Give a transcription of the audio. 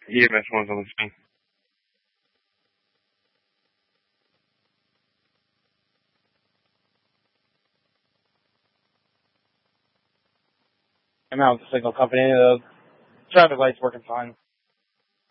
EMS one's on the scene. I'm out with the signal company. The traffic light's working fine.